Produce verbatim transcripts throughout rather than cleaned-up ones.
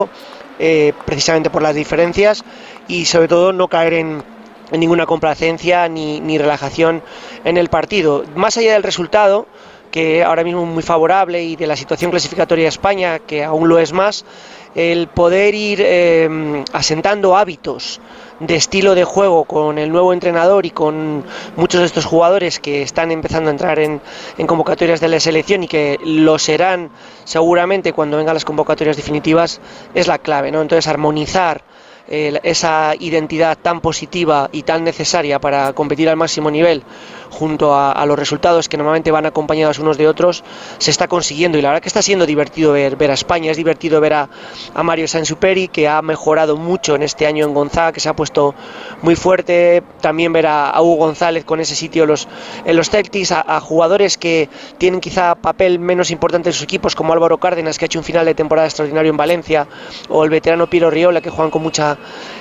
eh, precisamente por las diferencias y sobre todo no caer en, en ninguna complacencia ni, ni relajación en el partido. Más allá del resultado, que ahora mismo es muy favorable, y de la situación clasificatoria de España, que aún lo es más, el poder ir eh, asentando hábitos de estilo de juego con el nuevo entrenador y con muchos de estos jugadores que están empezando a entrar en, en convocatorias de la selección y que lo serán seguramente cuando vengan las convocatorias definitivas, es la clave, ¿no? Entonces, armonizar eh, esa identidad tan positiva y tan necesaria para competir al máximo nivel junto a, a los resultados que normalmente van acompañados unos de otros, se está consiguiendo, y la verdad que está siendo divertido ver, ver a España. Es divertido ver a, a Mario Sainz-Superi, que ha mejorado mucho en este año en Gonzaga, que se ha puesto muy fuerte. También ver a, a Hugo González con ese sitio en los, en los Celtics, a, a jugadores que tienen quizá papel menos importante en sus equipos, como Álvaro Cárdenas, que ha hecho un final de temporada extraordinario en Valencia, o el veterano Piero Riola, que juegan con mucha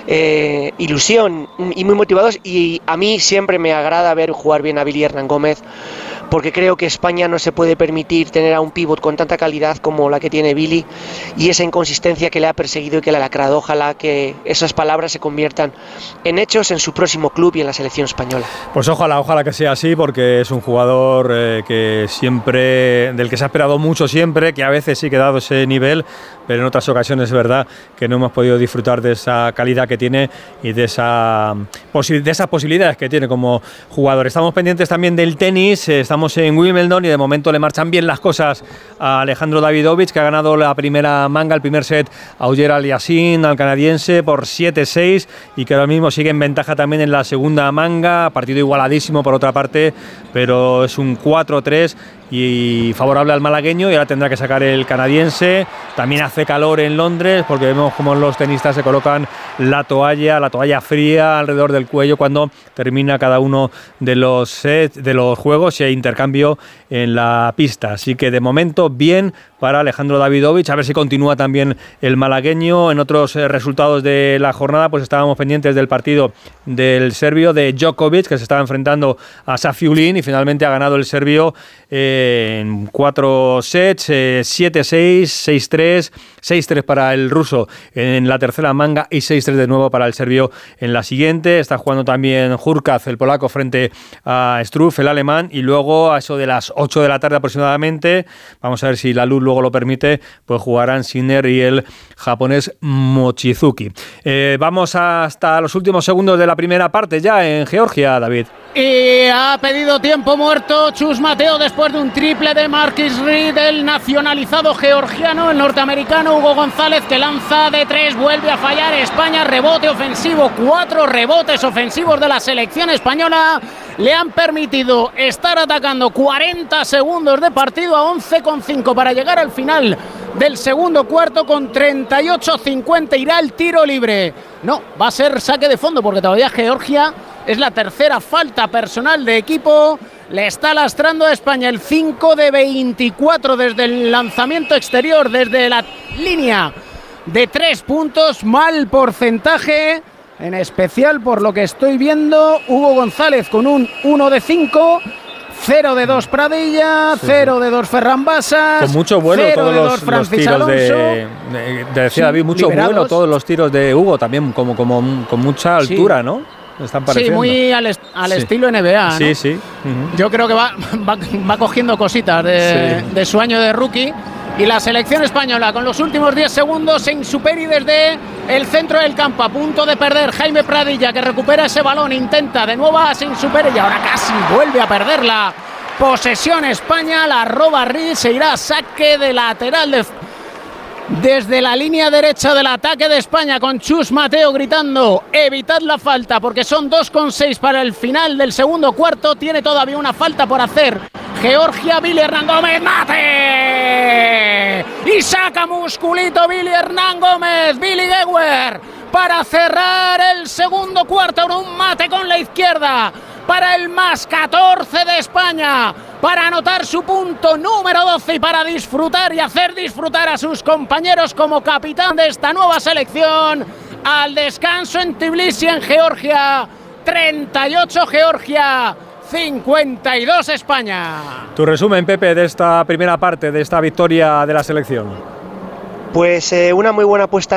eh, ilusión y muy motivados. Y a mí siempre me agrada ver jugar bien a Billy Hernán Gómez, porque creo que España no se puede permitir tener a un pívot con tanta calidad como la que tiene Billy, y esa inconsistencia que le ha perseguido y que le ha lacrado. Ojalá que esas palabras se conviertan en hechos en su próximo club y en la selección española. Pues ojalá, ojalá que sea así, porque es un jugador eh, que siempre, del que se ha esperado mucho siempre, que a veces sí que ha dado ese nivel, pero en otras ocasiones es verdad que no hemos podido disfrutar de esa calidad que tiene y de, esa, de esas posibilidades que tiene como jugador. Estamos pendientes también del tenis, eh, estamos en Wimbledon y de momento le marchan bien las cosas a Alejandro Davidovich, que ha ganado la primera manga, el primer set a Auger Aliassime, al canadiense, por siete seis, y que ahora mismo sigue en ventaja también en la segunda manga. Partido igualadísimo por otra parte, pero es un cuatro tres y favorable al malagueño, y ahora tendrá que sacar el canadiense. También hace calor en Londres, porque vemos como los tenistas se colocan la toalla, la toalla fría alrededor del cuello cuando termina cada uno de los sets, de los juegos, y hay intercambio en la pista. Así que de momento bien para Alejandro Davidovich, a ver si continúa también el malagueño. En otros eh, resultados de la jornada, pues estábamos pendientes del partido del serbio de Djokovic, que se estaba enfrentando a Safiullin, y finalmente ha ganado el serbio eh, en cuatro sets, eh, siete seis, seis tres, seis tres para el ruso en la tercera manga y seis tres de nuevo para el serbio en la siguiente. Está jugando también Hurkacz, el polaco, frente a Struff, el alemán, y luego a eso de las ocho de la tarde aproximadamente, vamos a ver si la luz luego lo permite, pues jugarán Sinner y el japonés Mochizuki. Eh, vamos hasta los últimos segundos de la primera parte ya en Georgia, David. Y ha pedido tiempo muerto Chus Mateo después de un triple de Marquis Reed, el nacionalizado georgiano. El norteamericano Hugo González, que lanza de tres, vuelve a fallar. España, rebote ofensivo, cuatro rebotes ofensivos de la selección española le han permitido estar atacando cuarenta segundos de partido a once coma cinco para llegar al final del segundo cuarto. Con treinta y ocho cincuenta irá el tiro libre. No, va a ser saque de fondo, porque todavía Georgia, es la tercera falta personal de equipo, le está lastrando a España. El cinco de veinticuatro desde el lanzamiento exterior, desde la línea de tres puntos. Mal porcentaje, en especial por lo que estoy viendo. Hugo González con un uno de cinco, cero de dos Pradilla, sí, cero sí. de dos Ferran Basas, con mucho vuelo todos los, los tiros de, de, de decía sí, David, mucho liberados. Vuelo todos los tiros de Hugo, también como, como con mucha altura, sí. ¿no? Están sí, muy al, est al sí. estilo N B A, ¿no? Sí, sí. Uh-huh. Yo creo que va, va, va cogiendo cositas de, sí. de su año de rookie. Y la selección española, con los últimos diez segundos, Sainz-Superi desde el centro del campo, a punto de perder. Jaime Pradilla, que recupera ese balón, intenta de nuevo a Sainz-Superi y ahora casi vuelve a perderla. Posesión España, la roba Reed, se irá a saque de lateral de... desde la línea derecha del ataque de España, con Chus Mateo gritando evitad la falta, porque son dos coma seis para el final del segundo cuarto. Tiene todavía una falta por hacer Georgia. Billy Hernán Gómez, mate, y saca musculito Billy Hernán Gómez, Billy Gewer, para cerrar el segundo cuarto. Un mate con la izquierda para el más catorce de España, para anotar su punto número doce y para disfrutar y hacer disfrutar a sus compañeros como capitán de esta nueva selección. Al descanso en Tbilisi, en Georgia, treinta y ocho Georgia, cincuenta y dos España. Tu resumen, Pepe, de esta primera parte, de esta victoria de la selección. Pues eh, una muy buena puesta